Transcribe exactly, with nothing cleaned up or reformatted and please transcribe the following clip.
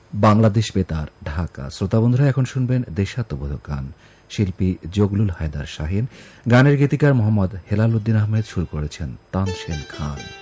বাংলাদেশ বেতার, ঢাকা। শ্রোতা বন্ধুরা, এখন শুনবেন দেশাত্মবোধক গান। শিল্পী জগলুল হায়দার শাহীন, গানের গীতিকার মোহাম্মদ হেলাল উদ্দিন আহমেদ, সুর করেছেন তানসেন খান।